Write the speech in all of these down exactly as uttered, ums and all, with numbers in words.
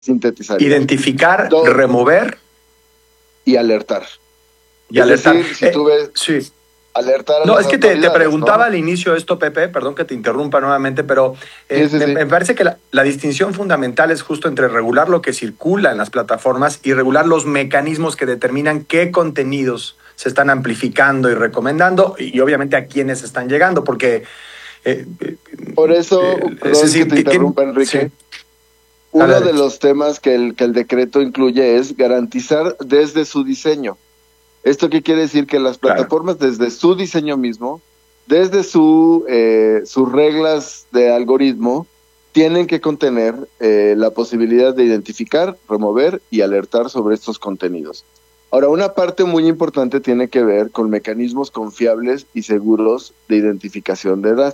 sintetizaría. Identificar, Dos, remover y alertar. Y es alertar. Decir, si eh, tú ves, sí. alertar a No, las es que te, te preguntaba ¿no? al inicio esto, Pepe, perdón que te interrumpa nuevamente, pero eh, Sí, sí, me, sí. me parece que la, la distinción fundamental es justo entre regular lo que circula en las plataformas y regular los mecanismos que determinan qué contenidos se están amplificando y recomendando y, y obviamente a quiénes están llegando, porque... Eh, eh, Por eso, eh, es perdón que decir, te que, que, interrumpa, sí, Enrique. dale, Uno dale. de los temas que el, que el decreto incluye es garantizar desde su diseño. ¿Esto qué quiere decir? Que las Claro. plataformas desde su diseño mismo, desde su, eh, sus reglas de algoritmo, tienen que contener eh, la posibilidad de identificar, remover y alertar sobre estos contenidos. Ahora, una parte muy importante tiene que ver con mecanismos confiables y seguros de identificación de edad,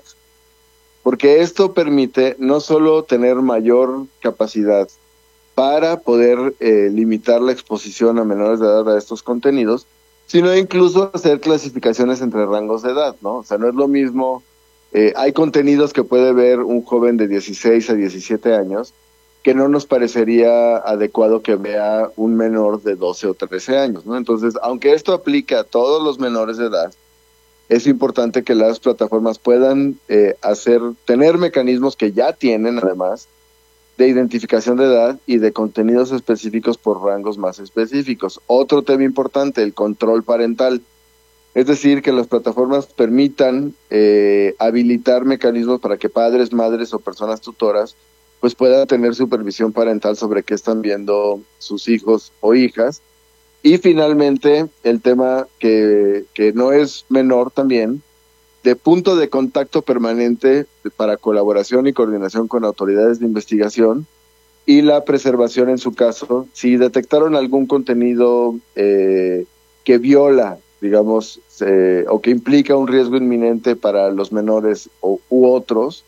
porque esto permite no solo tener mayor capacidad para poder eh, limitar la exposición a menores de edad a estos contenidos, sino incluso hacer clasificaciones entre rangos de edad, ¿no? O sea, no es lo mismo, eh, hay contenidos que puede ver un joven de dieciséis a diecisiete años que no nos parecería adecuado que vea un menor de doce o trece años, ¿no? Entonces, aunque esto aplica a todos los menores de edad, es importante que las plataformas puedan eh, hacer, tener mecanismos que ya tienen además, de identificación de edad y de contenidos específicos por rangos más específicos. Otro tema importante, el control parental. Es decir, que las plataformas permitan eh, habilitar mecanismos para que padres, madres o personas tutoras pues puedan tener supervisión parental sobre qué están viendo sus hijos o hijas. Y finalmente, el tema que, que no es menor también, de punto de contacto permanente para colaboración y coordinación con autoridades de investigación y la preservación en su caso, si detectaron algún contenido eh, que viola, digamos, eh, o que implica un riesgo inminente para los menores o, u otros,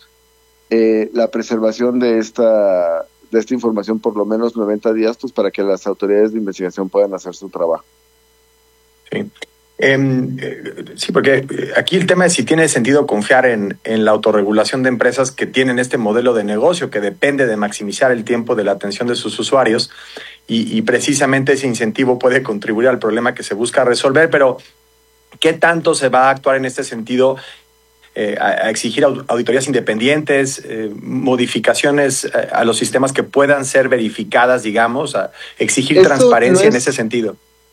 eh, la preservación de esta, de esta información por lo menos noventa días, pues para que las autoridades de investigación puedan hacer su trabajo. Sí. Eh, sí, porque aquí el tema es si tiene sentido confiar en, en la autorregulación de empresas que tienen este modelo de negocio que depende de maximizar el tiempo de la atención de sus usuarios y, y precisamente ese incentivo puede contribuir al problema que se busca resolver, pero ¿qué tanto se va a actuar en este sentido? Eh, a, a exigir auditorías independientes, eh, modificaciones a, a los sistemas que puedan ser verificadas, digamos, a exigir Esto transparencia no en es... ese sentido.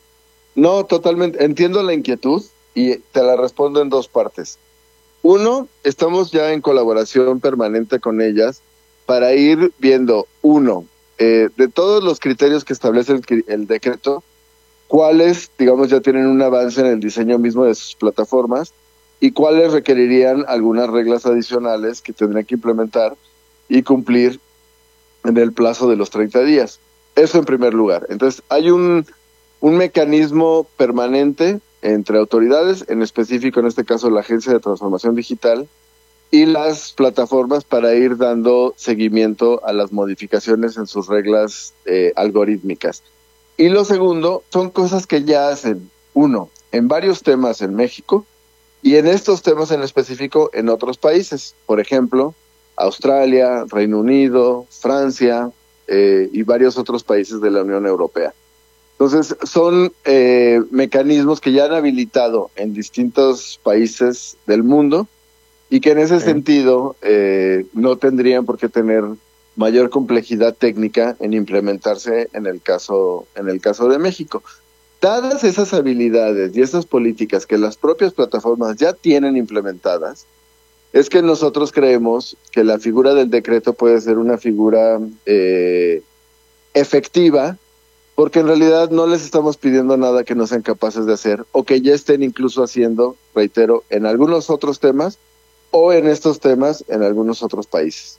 No, totalmente. Entiendo la inquietud y te la respondo en dos partes. Uno, estamos ya en colaboración permanente con ellas para ir viendo, uno, eh, de todos los criterios que establece el, el decreto, cuáles, digamos, ya tienen un avance en el diseño mismo de sus plataformas y cuáles requerirían algunas reglas adicionales que tendrían que implementar y cumplir en el plazo de los treinta días. Eso en primer lugar. Entonces, hay un... un mecanismo permanente entre autoridades, en específico en este caso la Agencia de Transformación Digital, y las plataformas para ir dando seguimiento a las modificaciones en sus reglas eh, algorítmicas. Y lo segundo, son cosas que ya hacen, uno, en varios temas en México, y en estos temas en específico en otros países, por ejemplo, Australia, Reino Unido, Francia eh, y varios otros países de la Unión Europea. Entonces, son eh, mecanismos que ya han habilitado en distintos países del mundo y que en ese Sí. sentido eh, no tendrían por qué tener mayor complejidad técnica en implementarse en el caso, en el caso de México. Dadas esas habilidades y esas políticas que las propias plataformas ya tienen implementadas, es que nosotros creemos que la figura del decreto puede ser una figura eh, efectiva, porque en realidad no les estamos pidiendo nada que no sean capaces de hacer o que ya estén incluso haciendo, reitero, en algunos otros temas o en estos temas en algunos otros países.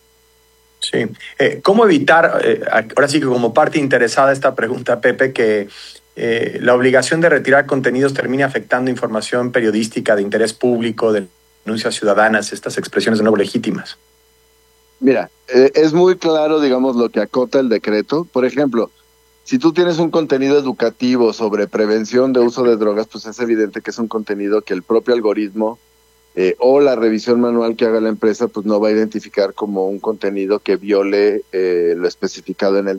Sí. Eh, ¿Cómo evitar, eh, ahora sí que como parte interesada esta pregunta, Pepe, que eh, la obligación de retirar contenidos termine afectando información periodística de interés público, de denuncias ciudadanas, estas expresiones de nuevo legítimas? Mira, eh, es muy claro, digamos, lo que acota el decreto. Por ejemplo, si tú tienes un contenido educativo sobre prevención de uso de drogas, pues es evidente que es un contenido que el propio algoritmo eh, o la revisión manual que haga la empresa pues no va a identificar como un contenido que viole eh, lo especificado en el